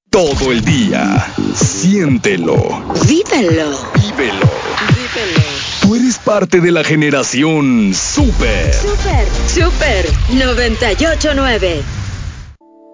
todo el día. Siéntelo. Vívelo. Vívelo. Tú eres parte de la generación Super. Super 98.9.